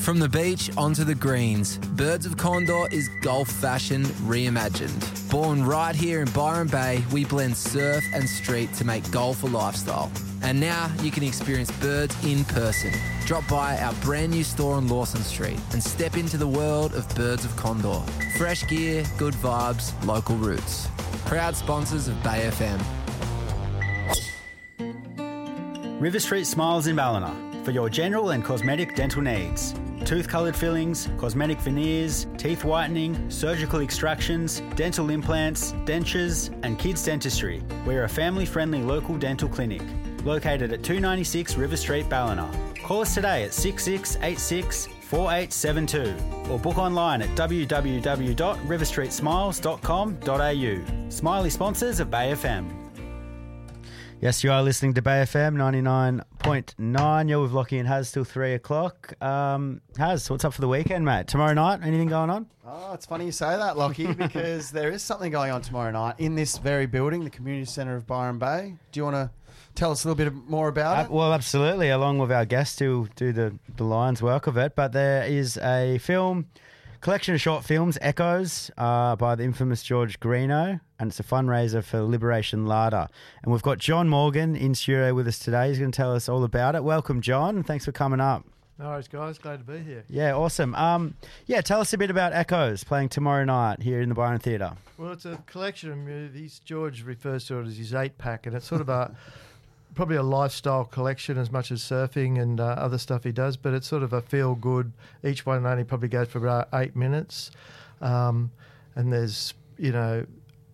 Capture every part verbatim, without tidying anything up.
From the beach onto the greens, Birds of Condor is golf fashion reimagined. Born right here in Byron Bay, we blend surf and street to make golf a lifestyle. And now you can experience Birds in person. Drop by our brand new store on Lawson Street and step into the world of Birds of Condor. Fresh gear, good vibes, local roots. Proud sponsors of Bay F M. River Street Smiles in Ballina for your general and cosmetic dental needs. Tooth-coloured fillings, cosmetic veneers, teeth whitening, surgical extractions, dental implants, dentures and kids dentistry. We're a family-friendly local dental clinic located at two ninety-six River Street, Ballina. Call us today at six six eight six, four eight seven two or book online at w w w dot river street smiles dot com dot a u. Smiley sponsors of Bay F M. Yes, you are listening to Bay F M ninety-nine point nine. You're with Lockie and Haz till three o'clock. Um, Haz, what's up for the weekend, mate? Tomorrow night, anything going on? Oh, it's funny you say that, Lockie, because there is something going on tomorrow night in this very building, the Community Centre of Byron Bay. Do you want to tell us a little bit more about Uh, it? well, absolutely, along with our guests who do the, the lion's work of it. But there is a film, collection of short films, Echoes, uh, by the infamous George Greeno, and it's a fundraiser for Liberation Larder. And we've got John Morgan in studio with us today. He's going to tell us all about it. Welcome, John, and thanks for coming up. No worries, guys. Glad to be here. Yeah, awesome. Um, yeah, tell us a bit about Echoes, playing tomorrow night here in the Byron Theatre. Well, it's a collection of movies. George refers to it as his eight-pack, and it's sort of a probably a lifestyle collection as much as surfing and uh, other stuff he does, but it's sort of a feel-good. Each one only probably goes for about eight minutes. Um, and there's, you know,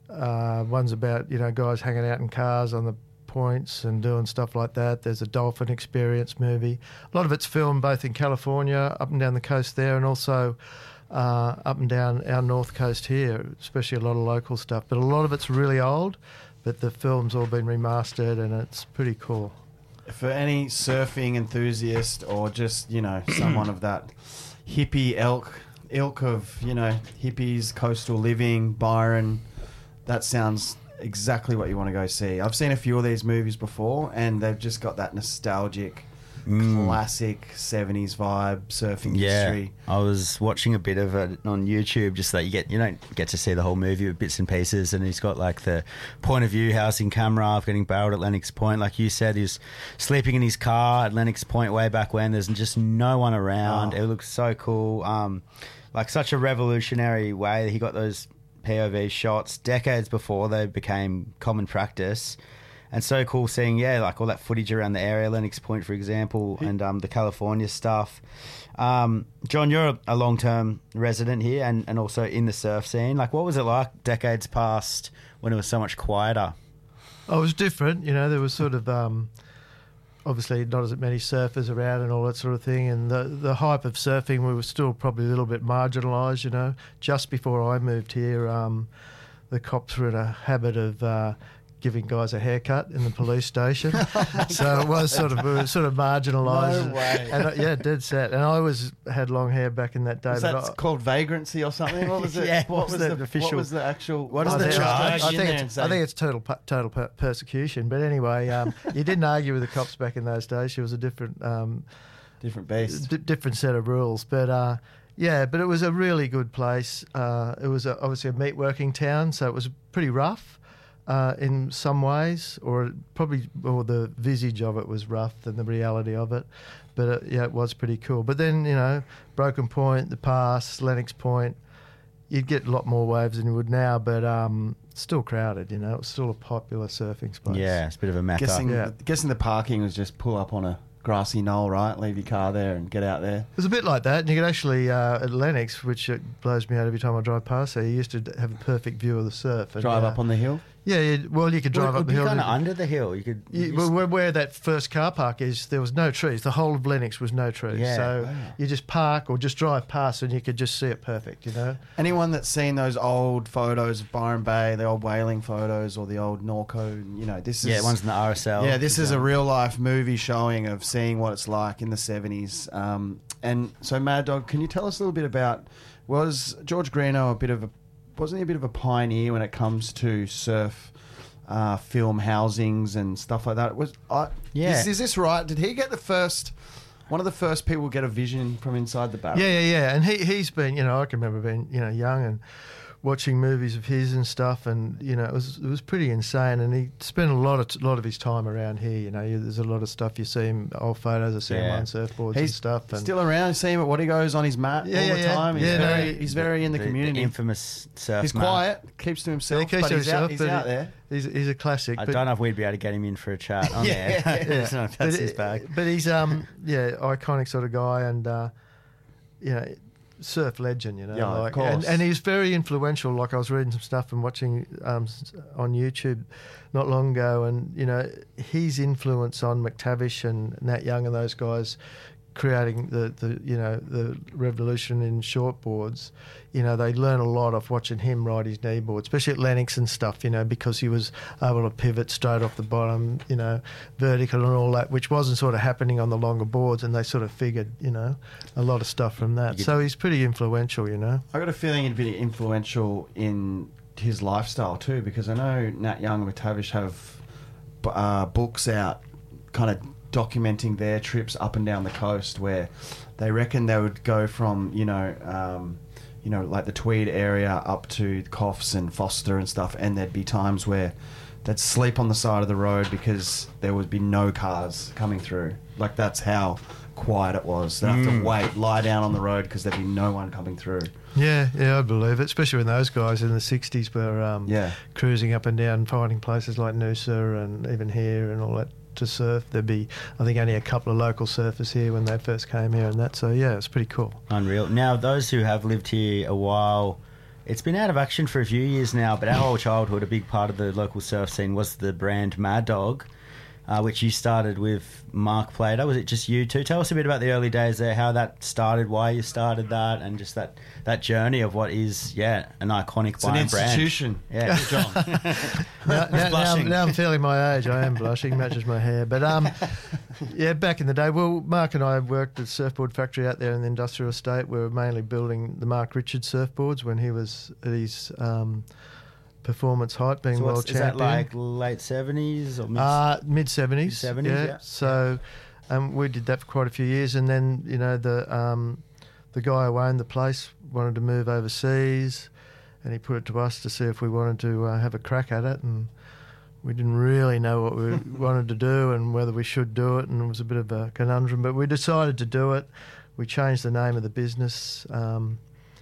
uh, one's about, you know, guys hanging out in cars on the points and doing stuff like that. There's a dolphin experience movie. A lot of it's filmed both in California, up and down the coast there, and also uh, up and down our north coast here, especially a lot of local stuff. But a lot of it's really old, but the film's all been remastered and it's pretty cool. For any surfing enthusiast or just, you know, someone of that hippie elk, ilk of, you know, hippies, coastal living, Byron, that sounds exactly what you want to go see. I've seen a few of these movies before and they've just got that nostalgic, mm. classic seventies vibe, surfing yeah, history. I was watching a bit of it on YouTube just so that you get you don't get to see the whole movie with bits and pieces, and he's got like the point of view housing camera of getting barreled at Lennox Point. Like you said, he's sleeping in his car at Lennox Point way back when. There's just no one around. Oh. It looks so cool. Um, like such a revolutionary way that he got those P O V shots decades before they became common practice. And so cool seeing, yeah, like all that footage around the area, Lennox Point, for example, and um, the California stuff. Um, John, you're a long-term resident here and, and also in the surf scene. Like, what was it like decades past when it was so much quieter? Oh, it was different. You know, there was sort of... Um, obviously not as many surfers around and all that sort of thing, and the the hype of surfing, we were still probably a little bit marginalised, you know. Just before I moved here, um, the cops were in a habit of uh, giving guys a haircut in the police station. So it was sort of we were sort of marginalised. No way. And, uh, yeah, dead set. And I was had long hair back in that day. Was but that I, called vagrancy or something? What was it? Yeah, what, what was was the, the official- What was the actual? What is I the think- charge? I in think, there it's, and say- I think it's total pu- total per- persecution. But anyway, um, you didn't argue with the cops back in those days. She was a different um, different beast, d- different set of rules. But uh, yeah, but it was a really good place. Uh, it was a, obviously a meat working town, so it was pretty rough. Uh, in some ways, or probably, or the visage of it was rough than the reality of it. But uh, yeah, it was pretty cool. But then, you know, Broken Point, the Pass, Lennox Point, you'd get a lot more waves than you would now, but um, still crowded, you know. It was still a popular surfing spot. Yeah, it's a bit of a mecca. guessing, Yeah. guessing the parking was just pull up on a grassy knoll, right? Leave your car there and get out there. It was a bit like that, and you could actually, uh, at Lennox, which it blows me out every time I drive past there, you used to have a perfect view of the surf. And, Drive uh, up on the hill. Yeah, you, well, you could drive Well, it up would the be hill. kind of and- under the hill. You could. You, you well, s- where, where that first car park is, there was no trees. The whole of Lennox was no trees. Yeah. So Wow. you just park or just drive past and you could just see it perfect, you know? Anyone that's seen those old photos of Byron Bay, the old whaling photos or the old Norco, you know, this is... yeah, one's in the R S L. Yeah, this is a real-life movie showing of seeing what it's like in the seventies. Um, and so, Mad Dog, can you tell us a little bit about... Was George Greeno a bit of a... Wasn't he a bit of a pioneer when it comes to surf... Uh, film housings and stuff like that? Was I, Yeah. is, is this right? Did he get the first one of the first people to get a vision from inside the barrel. Yeah, yeah, yeah. And he, he's been, you know, I can remember being, you know, young and watching movies of his and stuff, and you know it was it was pretty insane. And he spent a lot of lot of his time around here. You know, you, there's a lot of stuff you see him, old photos I see him Yeah. on surfboards He's and stuff. And still around. You see him at what he goes on his mat Yeah, all yeah, the yeah. time. He's Yeah, no, very, he- he's very in the, the community. The infamous surf he's man. quiet, keeps to himself, Yeah, he keeps but to he's himself, out, he's but out he- there. he's he's a classic. I but, don't know if we'd be able to get him in for a chat on Yeah. there. I yeah. don't know if that's but, his bag. but he's um yeah iconic sort of guy, and uh, you know surf legend. You know, Yeah, of like, course. And, and he's very influential. Like I was reading some stuff and watching um, s- on YouTube not long ago, and you know his influence on McTavish and Nat Young and those guys creating the, the you know the revolution in shortboards. You know, they learn a lot of watching him ride his kneeboard, especially at Lennox and stuff, you know, because he was able to pivot straight off the bottom, you know, vertical and all that, which wasn't sort of happening on the longer boards, and they sort of figured, you know, a lot of stuff from that. So he's pretty influential, you know. I got a feeling he'd be influential in his lifestyle too, because I know Nat Young and McTavish have uh, books out kind of documenting their trips up and down the coast, where they reckon they would go from, you know, um, you know, like the Tweed area up to Coffs and Foster and stuff, and there'd be times where they'd sleep on the side of the road because there would be no cars coming through. Like, that's how quiet it was. They'd have to wait, lie down on the road because there'd be no one coming through. Yeah, yeah, I believe it, especially when those guys in the sixties were um, Yeah. cruising up and down, finding places like Noosa and even here and all that to surf. There'd be, I think, only a couple of local surfers here when they first came here and that. So, yeah, it's pretty cool. Unreal. Now, those who have lived here a while, it's been out of action for a few years now, but our whole childhood, a big part of the local surf scene was the brand Mad Dog, uh, which you started with Mark Plater. Was it just you two? Tell us a bit about the early days there, how that started, why you started that, and just that, that journey of what is, yeah, an iconic It's an Byron brand. institution. Yeah, John. Now, now, now, I'm, blushing. now I'm feeling my age. I am blushing, matches my hair. But um, yeah, back in the day, well, Mark and I worked at a surfboard factory out there in the industrial estate. We were mainly building the Mark Richards surfboards when he was at his um, performance height, being So world what's, is that champion. like late seventies or mid? Uh, mid seventies. Mid-seventies, yeah. So um, we did that for quite a few years, and then you know the um, the guy who owned the place wanted to move overseas, and he put it to us to see if we wanted to uh, have a crack at it, and we didn't really know what we wanted to do and whether we should do it, and it was a bit of a conundrum, but we decided to do it. We changed the name of the business um,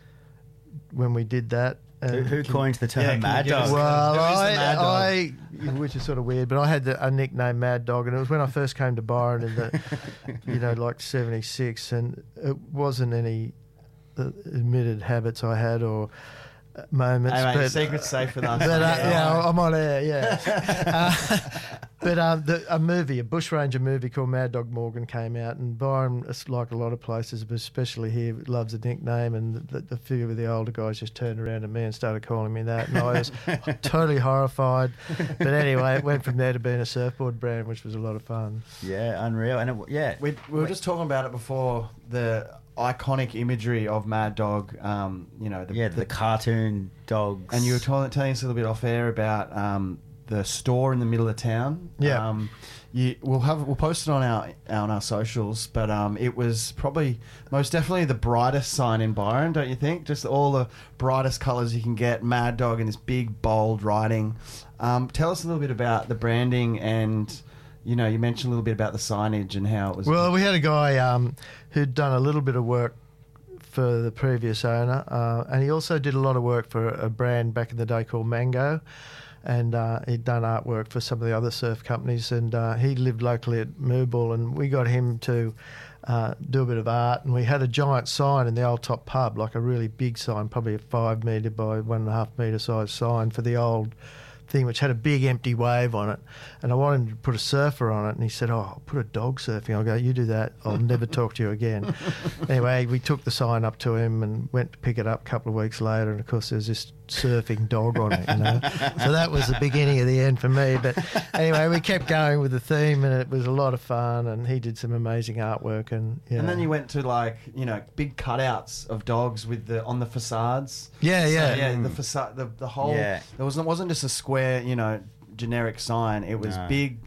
when we did that. who, And- who coined the term Yeah, can you Mad give us- Dog? well, Who is the I, Mad Dog? I, which is sort of weird, but I had the, a nickname Mad Dog, and it was when I first came to Byron in the, you know, like seventy-six, and it wasn't any uh, admitted habits I had or uh, moments. Hey, mate, but, secret's safe with us. but uh, mate. yeah, I'm on air, yeah. uh, but um, the, a movie, a bushranger movie called Mad Dog Morgan came out, and Byron, it's like a lot of places, but especially here, loves a nickname, and the, the few of the older guys just turned around to me and started calling me that, and I was totally horrified. But anyway, it went from there to being a surfboard brand, which was a lot of fun. Yeah, unreal. And it, yeah, We, we were just talking about it before, the iconic imagery of Mad Dog, um, you know, the, yeah, the, cartoon dogs. and you were telling, telling us a little bit off air about um, the store in the middle of town. Yeah. Um, you, we'll have we'll post it on our on our socials, but um, it was probably most definitely the brightest sign in Byron, don't you think? Just all the brightest colours you can get. Mad Dog and this big bold writing. Um, tell us a little bit about the branding, and you know, you mentioned a little bit about the signage and how it was. Well, we had a guy um, who'd done a little bit of work for the previous owner, uh, and he also did a lot of work for a brand back in the day called Mango, and uh, he'd done artwork for some of the other surf companies, and uh, he lived locally at Moorball, and we got him to uh, do a bit of art, and we had a giant sign in the old top pub, like a really big sign, probably a five metre by one and a half metre size sign for the old thing, which had a big empty wave on it, and I wanted him to put a surfer on it, and he said, oh, I'll put a dog surfing. I'll go, you do that, I'll never talk to you again. Anyway, we took the sign up to him and went to pick it up a couple of weeks later, and of course there's this surfing dog on it, you know. So that was the beginning of the end for me. But anyway, we kept going with the theme, and it was a lot of fun, and he did some amazing artwork, and you and know. then you went to like, you know, big cutouts of dogs with the on the facades. Yeah, So, yeah. yeah. The facade, the the whole. Yeah. There wasn't wasn't just a square, you know, generic sign. It was No. big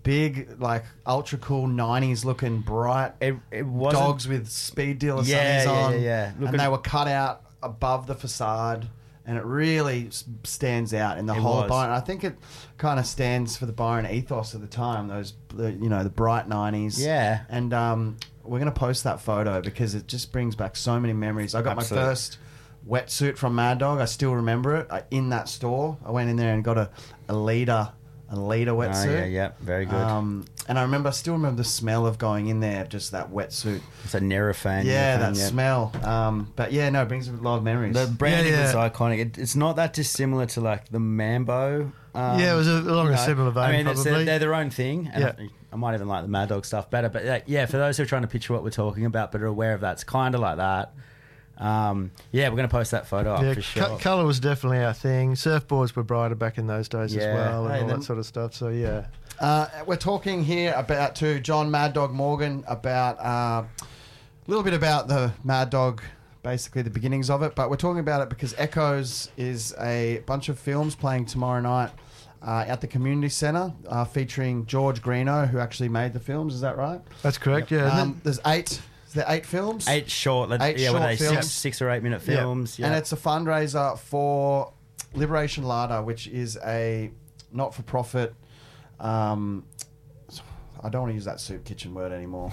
big, like ultra cool nineties looking bright It, it wasn't, dogs with speed dealer Yeah, sunnies yeah, on, yeah, yeah. Look and at- they were cut out above the facade, and it really s- stands out in the It whole was. of Byron. I think it kind of stands for the Byron ethos of the time. Those, the, you know, the bright nineties. Yeah. and um, we're gonna post that photo because it just brings back so many memories. I got Absolutely. my first wetsuit from Mad Dog. I still remember it. I, in that store, I went in there and got a, a liter, a liter Oh, wetsuit. yeah, yeah, very good. Um, and I remember, I still remember the smell of going in there, just that wetsuit. It's a Nerofan. Yeah, Nerofan, that smell. Um, but yeah, no, it brings a lot of memories. The branding Yeah, yeah. was iconic. It, it's not that dissimilar to like the Mambo. Um, Yeah, it was a- along you a know, similar vein, I mean, it's, probably. they're their own thing. And Yeah. I, I might even like the Mad Dog stuff better. But like, yeah, for those who are trying to picture what we're talking about but are aware of that, it's kind of like that. Um, yeah, we're going to post that photo up Yeah, for sure. co- colour was definitely our thing. Surfboards were brighter back in those days Yeah. as well, and Hey, all then- that sort of stuff. So yeah, Uh, we're talking here about to John Mad Dog Morgan about uh, a little bit about the Mad Dog, basically the beginnings of it. But we're talking about it because Echoes is a bunch of films playing tomorrow night uh, at the community centre, uh, featuring George Greeno, who actually made the films. Is that right? that's correct. Yeah, and Um, there's eight. Is there eight films? Eight short, like, Eight yeah, short were they films. six, six or eight minute Yeah. films? Yeah, And it's a fundraiser for Liberation Larder, which is a not-for-profit. Um, I don't want to use that soup kitchen word anymore.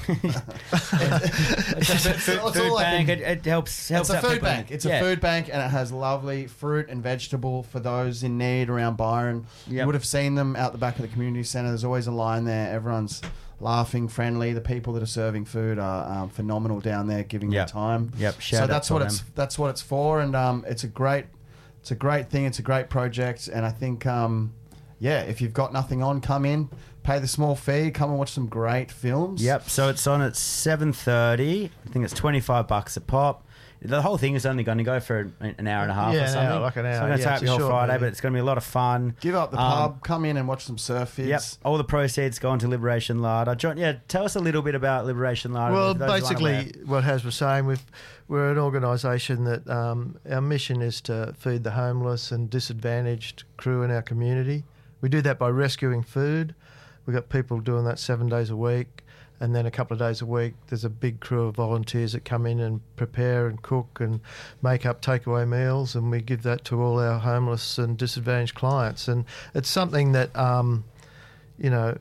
it's a food, food, That's food all I bank. can- It, it helps. helps It's a out food people in- bank. It's yeah. a food bank, and it has lovely fruit and vegetable for those in need around Byron. You Yep. would have seen them out the back of the community centre. There's always a line there. Everyone's laughing, friendly. The people that are serving food are um, phenomenal down there, giving Yep. their time. Yep, shout So out that's to what them. it's that's what it's for, and um, it's a great it's a great thing. It's a great project, and I think um, yeah, if you've got nothing on, come in, pay the small fee, come and watch some great films. Yep. So it's on at seven thirty. I think it's twenty five bucks a pop. The whole thing is only going to go for an hour and a half Yeah, or an something. hour, like an So hour. I'm going to Yeah, take it's the a whole short Friday, movie. but it's going to be a lot of fun. Give up the Um, pub, come in and watch some surf vids. Yep. All the proceeds go into Liberation Larder. John, yeah, tell us a little bit about Liberation Larder. well, for those who aren't basically, aware. what Haz was saying, we've, we're an organisation that um, our mission is to feed the homeless and disadvantaged crew in our community. We do that by rescuing food. We've got people doing that seven days a week. And then a couple of days a week, there's a big crew of volunteers that come in and prepare and cook and make up takeaway meals, and we give that to all our homeless and disadvantaged clients. And it's something that, um, you know,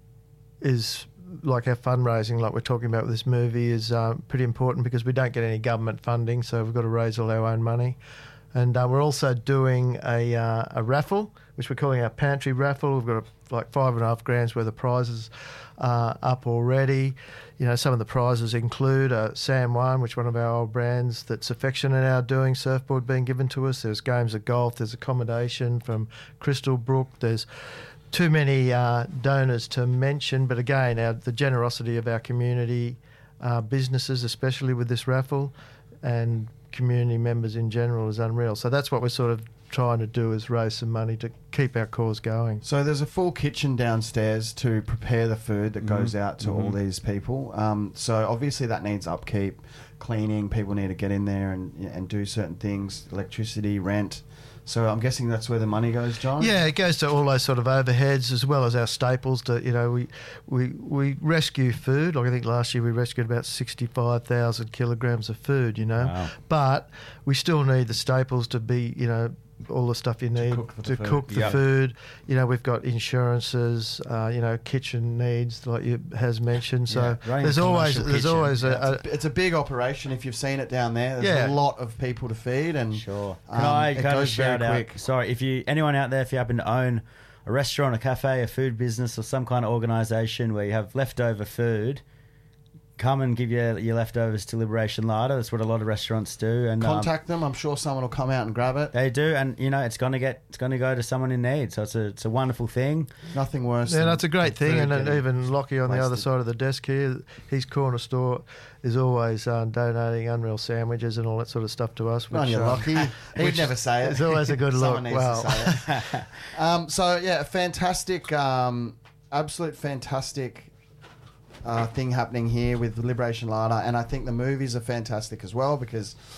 is like our fundraising, like we're talking about with this movie, is uh, pretty important because we don't get any government funding, so we've got to raise all our own money. And uh, we're also doing a, uh, a raffle, which we're calling our pantry raffle. We've got a, like five and a half grand's worth of prizes uh, up already. You know, some of the prizes include uh, San Juan, which is one of our old brands that's affectionate our doing surfboard being given to us. There's games of golf. There's accommodation from Crystal Brook. There's too many uh, donors to mention, but again, our, the generosity of our community uh, businesses, especially with this raffle, and community members in general, is unreal. So that's what we're sort of trying to do, is raise some money to keep our cause going. So there's a full kitchen downstairs to prepare the food that goes out to all these people. Um, so obviously that needs upkeep, cleaning. People need to get in there and and do certain things, electricity, rent. So I'm guessing that's where the money goes, John? Yeah, it goes to all those sort of overheads as well as our staples. To you know, we we we rescue food. Like I think last year we rescued about sixty-five thousand kilograms of food. You know, Wow. but we still need the staples to be, you know, all the stuff you need cook for the to food. cook the Yep. food. You know, we've got insurances. Uh, you know, kitchen needs, like you has mentioned. So Yeah, running there's a always commercial there's kitchen. always Yeah, a, it's, a, it's a big operation if you've seen it down there. There's Yeah. a lot of people to feed, and Sure. Can um, I it kind of goes very shout out? quick. Sorry, if you anyone out there, if you happen to own a restaurant, a cafe, a food business, or some kind of organisation where you have leftover food, come and give your your leftovers to Liberation Larder. That's what a lot of restaurants do. And um, Contact them. I'm sure someone will come out and grab it. they do, and you know it's gonna get it's gonna go to someone in need. So it's a it's a wonderful thing. Nothing worse. Yeah, than that's a great thing, food and then getting even Lockie on the other wasted. side of the desk here, his corner store is always uh, donating unreal sandwiches and all that sort of stuff to us. Good on which, you, uh, Lockie. He'd which never say it. It's always a good Someone look. needs Well, to say it. um, so yeah, fantastic, um, absolute fantastic uh, thing happening here with Liberation Larder, and I think the movies are fantastic as well because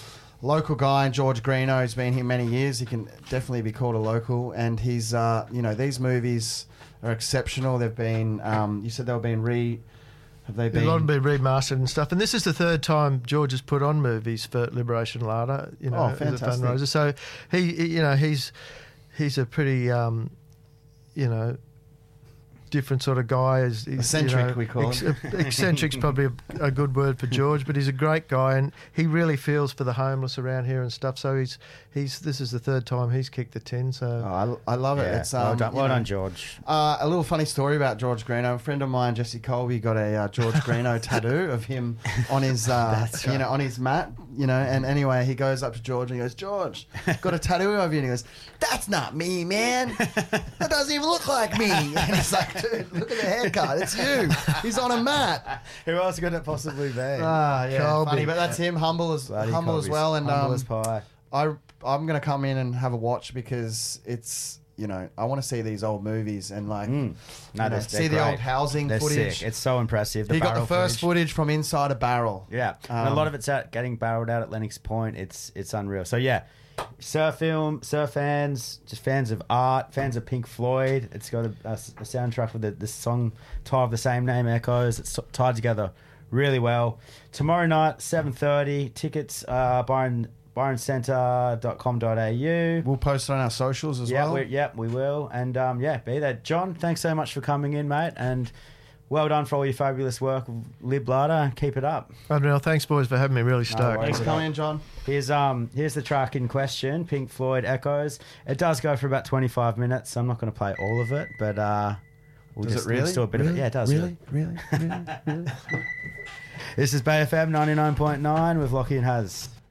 local guy, and George Greeno has been here many years. He can definitely be called a local, and he's, uh, you know, these movies are exceptional. They've been, um, you said they were being re, have they been? A lot have been remastered and stuff. And this is the third time George has put on movies for Liberation Larder, you know, Oh, as a fantastic. fundraiser. So he, he- you know, he's he's a pretty, um, you know, different sort of guy. As he's, Eccentric, you know, we call him. Eccentric's probably a, a good word for George, but he's a great guy, and he really feels for the homeless around here and stuff. So he's he's this is the third time he's kicked the tin. So Oh, I, I love it. Yeah, It's um, well done, you well know, done, George. Uh, a little funny story about George Greeno. A friend of mine, Jesse Colby, got a uh, George Greeno tattoo of him on his, uh, you know, on his mat. You know, and anyway, he goes up to George and he goes, "George, got a tattoo of you." And he goes, "That's not me, man. That doesn't even look like me." And he's like, "Dude, look at the haircut. It's you. He's on a mat." Who else could it possibly be? Ah, yeah, Colby. funny, but that's him. Humble as Bloody humble as Colby's well, and humble um, as pie. I I'm gonna come in and have a watch because it's, you know, I want to see these old movies and like Mm. No, you know, they're- see they're the great. old housing They're footage. sick. It's so impressive. The he got the barrel first footage. footage from inside a barrel. Yeah, and a Um, lot of it's out getting barreled out at Lennox Point. It's it's unreal. So yeah, surf film, surf fans, just fans of art, fans of Pink Floyd. It's got a, a, a soundtrack with the, the song title of the same name, Echoes. It's tied together really well. Tomorrow night, seven thirty. Tickets, uh, Byron byron centre dot com dot a u. We'll post it on our socials as Yeah, well. we, yeah, we will. And um, yeah, be there. John, thanks so much for coming in, mate. And well done for all your fabulous work with Lib Larder. Keep it up. unreal. Thanks, boys, for having me. Really stoked. worries. Thanks for coming in, John. Here's um here's the track in question, Pink Floyd Echoes. It does go for about twenty-five minutes. So I'm not going to play all of it, but uh, we'll Does just it really? let's do a bit of it. Yeah, it does. Really? Really? Really? This is Bay F M ninety-nine point nine with Lockie and Haz.